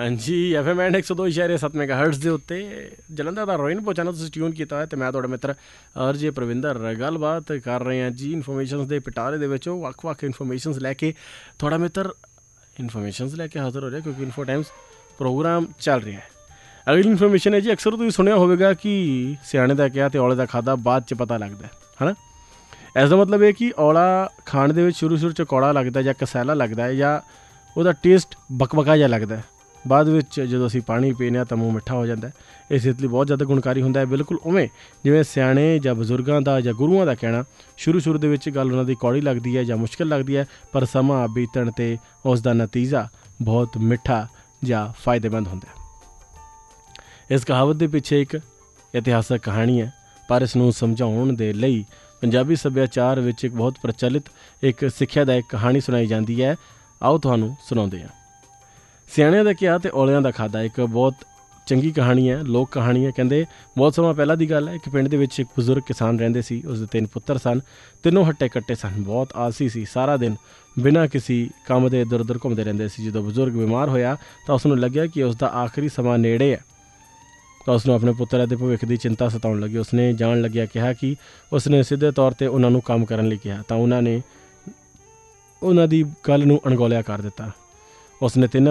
ਹਾਂਜੀ FM and 102.7 ਮੈਗਾਹਰਟਜ਼ ਦੇ ਉੱਤੇ ਜਲੰਧਰ ਦਾ ਰੋਇਨਪੋ ਚੈਨਲ ਤੁਸੀਂ ਟਿਊਨ ਕੀਤਾ ਹੈ ਅਤੇ ਮੈਂ ਤੁਹਾਡਾ ਮਿੱਤਰ RJ ਪ੍ਰਵਿੰਦਰ ਗੱਲਬਾਤ ਕਰ ਰਹੇ ਹਾਂ ਜੀ ਇਨਫੋਰਮੇਸ਼ਨਸ ਦੇ ਪਿਟਾਰੇ ਦੇ ਵਿੱਚ। ਵੱਖ ਇਨਫੋਰਮੇਸ਼ਨਸ ਲੈ ਕੇ ਤੁਹਾਡਾ ਮਿੱਤਰ ਇਨਫੋਰਮੇਸ਼ਨਸ ਲੈ ਕੇ ਹਾਜ਼ਰ ਹੋ ਰਿਹਾ, ਕਿਉਂਕਿ ਇਨਫੋ ਟਾਈਮਸ ਪ੍ਰੋਗਰਾਮ ਚੱਲ ਰਿਹਾ ਹੈ। ਅਗਲੀ ਇਨਫੋਰਮੇਸ਼ਨ ਹੈ ਜੀ, ਅਕਸਰ ਤੁਸੀਂ ਸੁਣਿਆ ਹੋਵੇਗਾ ਕਿ ਸਿਆਣੇ ਦਾ ਕਿਹਾ ਅਤੇ ਔਲੇ ਦਾ ਖਾਧਾ ਬਾਅਦ 'ਚ ਪਤਾ ਲੱਗਦਾ ਹੈ ਨਾ। ਇਸ ਦਾ ਮਤਲਬ ਇਹ ਕਿ ਔਲਾ ਖਾਣ ਦੇ ਵਿੱਚ ਸ਼ੁਰੂ 'ਚ ਕੌੜਾ ਲੱਗਦਾ ਜਾਂ ਕਸੈਲਾ ਲੱਗਦਾ ਹੈ ਜਾਂ ਉਹਦਾ ਟੇਸਟ ਬਕਬਕਾ ਜਿਹਾ ਲੱਗਦਾ ਹੈ। ਬਾਅਦ ਵਿੱਚ ਜਦੋਂ ਅਸੀਂ ਪਾਣੀ ਪੀਂਦੇ ਹਾਂ ਤਾਂ ਮੂੰਹ ਮਿੱਠਾ ਹੋ ਜਾਂਦਾ। ਇਹ ਸਿਹਤ ਲਈ ਬਹੁਤ ਜ਼ਿਆਦਾ ਗੁਣਕਾਰੀ ਹੁੰਦਾ ਹੈ। ਬਿਲਕੁਲ ਉਵੇਂ ਜਿਵੇਂ ਸਿਆਣੇ ਜਾਂ ਬਜ਼ੁਰਗਾਂ ਦਾ ਜਾਂ ਗੁਰੂਆਂ ਦਾ ਕਹਿਣਾ, ਸ਼ੁਰੂ ਦੇ ਵਿੱਚ ਗੱਲ ਉਹਨਾਂ ਦੀ ਕੌੜੀ ਲੱਗਦੀ ਹੈ ਜਾਂ ਮੁਸ਼ਕਿਲ ਲੱਗਦੀ ਹੈ, ਪਰ ਸਮਾਂ ਬੀਤਣ 'ਤੇ ਉਸ ਦਾ ਨਤੀਜਾ ਬਹੁਤ ਮਿੱਠਾ ਜਾਂ ਫਾਇਦੇਮੰਦ ਹੁੰਦਾ ਹੈ। ਇਸ ਕਹਾਵਤ ਦੇ ਪਿੱਛੇ ਇੱਕ ਇਤਿਹਾਸਕ ਕਹਾਣੀ ਹੈ, ਪਰ ਇਸ ਨੂੰ ਸਮਝਾਉਣ ਦੇ ਲਈ ਪੰਜਾਬੀ ਸੱਭਿਆਚਾਰ ਵਿੱਚ ਇੱਕ ਬਹੁਤ ਪ੍ਰਚਲਿਤ ਇੱਕ ਸਿੱਖਿਆਦਾਇਕ ਕਹਾਣੀ ਸੁਣਾਈ ਜਾਂਦੀ ਹੈ। ਆਓ ਤੁਹਾਨੂੰ ਸੁਣਾਉਂਦੇ ਹਾਂ। ਸਿਆਣਿਆਂ ਦਾ ਕਿਹਾ ਅਤੇ ਔਲਿਆਂ ਦਾ ਖਾਧਾ ਇੱਕ ਬਹੁਤ ਚੰਗੀ ਕਹਾਣੀ ਹੈ, ਲੋਕ ਕਹਾਣੀ ਹੈ। ਕਹਿੰਦੇ ਬਹੁਤ ਸਮਾਂ ਪਹਿਲਾਂ ਦੀ ਗੱਲ ਹੈ। ਇੱਕ ਪਿੰਡ ਦੇ ਵਿੱਚ ਇੱਕ ਬਜ਼ੁਰਗ ਕਿਸਾਨ ਰਹਿੰਦੇ ਸੀ। ਉਸਦੇ 3 ਪੁੱਤਰ ਸਨ। ਤਿੰਨੋਂ ਹੱਟੇ ਕੱਟੇ ਸਨ, ਬਹੁਤ ਆਲਸੀ ਸੀ। ਸਾਰਾ ਦਿਨ ਬਿਨਾਂ ਕਿਸੇ ਕੰਮ ਦੇ ਇੱਧਰ ਉੱਧਰ ਘੁੰਮਦੇ ਰਹਿੰਦੇ ਸੀ। ਜਦੋਂ ਬਜ਼ੁਰਗ ਬਿਮਾਰ ਹੋਇਆ ਤਾਂ ਉਸਨੂੰ ਲੱਗਿਆ ਕਿ ਉਸਦਾ ਆਖਰੀ ਸਮਾਂ ਨੇੜੇ ਹੈ, ਤਾਂ ਉਸਨੂੰ ਆਪਣੇ ਪੁੱਤਰਾਂ ਦੇ ਭਵਿੱਖ ਦੀ ਚਿੰਤਾ ਸਤਾਉਣ ਲੱਗੀ। ਉਸਨੇ ਜਾਣ ਲੱਗਿਆ ਕਿਹਾ ਕਿ ਉਸਨੇ ਸਿੱਧੇ ਤੌਰ 'ਤੇ ਉਹਨਾਂ ਨੂੰ ਕੰਮ ਕਰਨ ਲਈ ਕਿਹਾ, ਤਾਂ ਉਹਨਾਂ ਨੇ ਉਹਨਾਂ ਦੀ ਗੱਲ ਨੂੰ ਅਣਗੌਲਿਆ ਕਰ ਦਿੱਤਾ। ਉਸਨੇ 3